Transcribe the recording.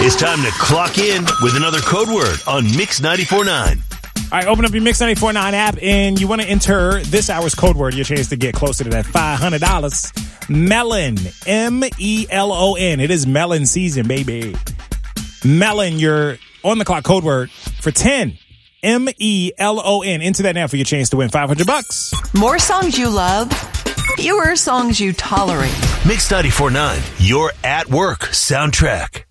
It's time to clock in with another code word on Mix 94.9. All right, open up your Mix 94.9 app, and you want to enter this hour's code word. Your chance to get closer to that $500. Melon. M-E-L-O-N. It is melon season, baby. Melon, your on-the-clock code word for 10. M-E-L-O-N. Enter that now for your chance to win $500. More songs you love, fewer songs you tolerate. Mix 94.9, your at work soundtrack.